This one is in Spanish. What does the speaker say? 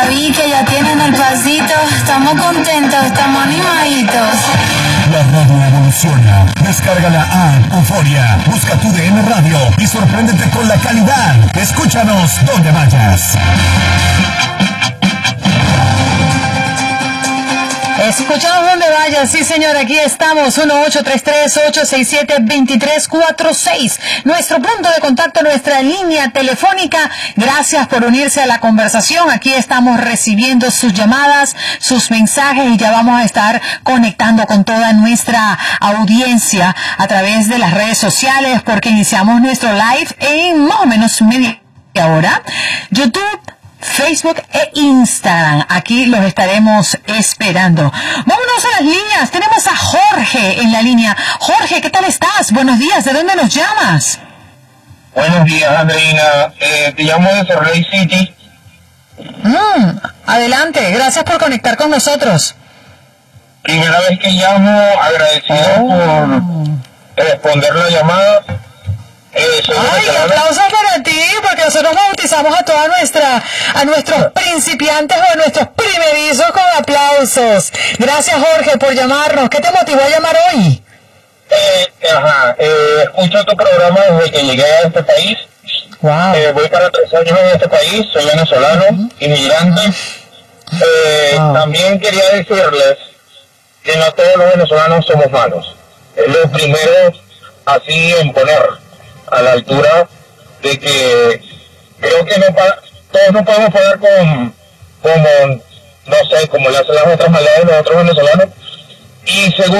Ya vi que ya tienen el pasito, estamos contentos, estamos animaditos. La radio evoluciona. Descarga la app Euforia, busca tu DN Radio y sorpréndete con la calidad. Escúchanos donde vayas. Escuchamos donde vayas, sí señor, aquí estamos, 1-833-867-2346, nuestro punto de contacto, nuestra línea telefónica. Gracias por unirse a la conversación, aquí estamos recibiendo sus llamadas, sus mensajes y ya vamos a estar conectando con toda nuestra audiencia a través de las redes sociales porque iniciamos nuestro live en más o menos media hora. YouTube, Facebook e Instagram. Aquí los estaremos esperando. Vámonos a las líneas. Tenemos a Jorge en la línea. Jorge, ¿qué tal estás? Buenos días. ¿De dónde nos llamas? Buenos días, Andreina. Te llamo de Salt Lake City. Adelante. Gracias por conectar con nosotros. Primera vez que llamo, agradecido por responder la llamada. Ay, aplausos para ti, porque nosotros bautizamos a nuestros principiantes o a nuestros primerizos con aplausos. Gracias, Jorge, por llamarnos. ¿Qué te motivó a llamar hoy? Escucho tu programa desde que llegué a este país. Wow. Voy para 3 años en este país, soy venezolano, inmigrante. También quería decirles que no todos los venezolanos somos malos. Es lo primero así en poner a la altura de que creo que todos no podemos pagar como no sé, como le hacen las otras maldades los otros venezolanos. Y segundo,